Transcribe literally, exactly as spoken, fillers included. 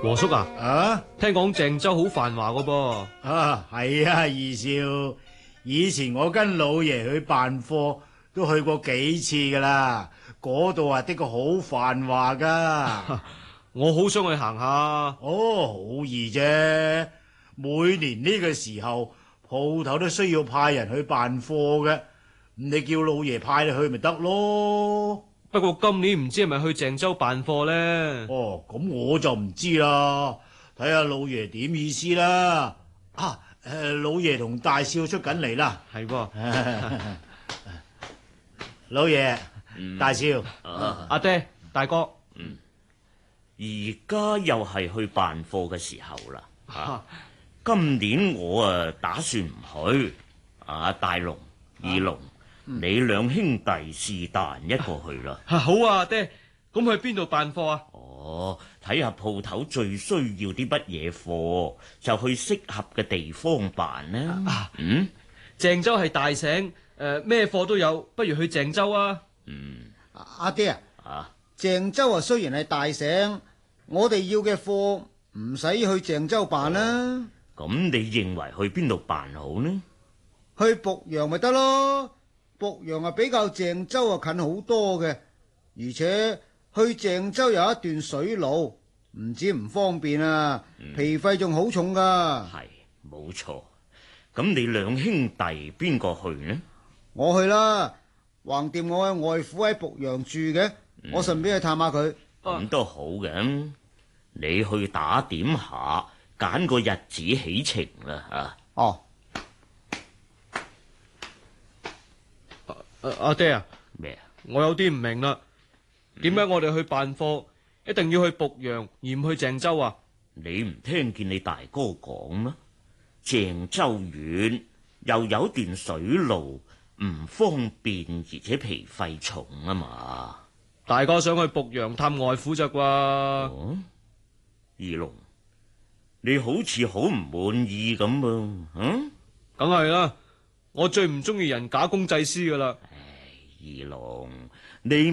和叔啊， 啊聽講鄭州好繁華噶噃。 啊，係啊，二少，以前我跟老爺去辦貨都去過幾次噶啦，嗰度啊的確好繁華噶。 我好想去行下。 哦，好易啫，每年呢個時候鋪頭都需要派人去辦貨嘅，你叫老爺派你去咪得咯。 不過今年唔知係咪去鄭州辦貨呢？ 哦，咁我就唔知啦，睇下老爺點意思啦。啊，誒，老爺同大少出緊嚟啦。 係噃。 老爺， 嗯大少， 啊阿爹，大哥。 而家又係去辦貨嘅時候啦。 啊今年我啊打算唔去。啊，大龍、二龍，你兩兄弟是但一個去啦。 好啊，阿爹。咁去邊度辦貨啊？ 哦，睇下鋪頭最需要啲乜嘢貨，就去適合嘅地方辦啦。 啊嗯， 鄭州係大省，誒咩貨都有，不如去鄭州啊。 嗯， 阿爹啊， 啊， 鄭州啊雖然係大省，我哋要嘅貨唔使去鄭州辦啦， 咁你認為去邊度辦好呢？ 去濮陽咪得咯。濮陽啊比較鄭州啊近好多嘅，而且去鄭州有一段水路，唔止唔方便啊，皮費仲好重噶。 係，冇錯。咁你兩兄弟邊個去呢？ 我去啦，橫掂我嘅外父喺濮陽住嘅，我順便去探下佢。 咁都好嘅，你去打點下，揀個日子起程啦吓。 哦， 阿阿爹啊， 咩啊？ 我有啲唔明啦，點解我哋去辦貨一定要去濮陽而唔去鄭州啊？ 你唔聽見你大哥講咩？鄭州遠，又有段水路，唔方便，而且皮費重啊嘛。 大哥想去濮陽探外父咋啩？ 哦，二龍，你好似好唔滿意咁噃，嗯？ 梗係啦，我最唔中意人假公濟私噶啦。 二龍，你